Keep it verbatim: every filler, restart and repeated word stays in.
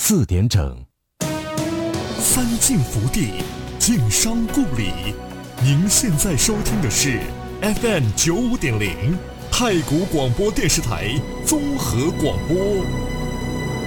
四点整。 三晋福地，晋商故里。您现在收听的是 F M 九五点零太谷广播电视台综合广播。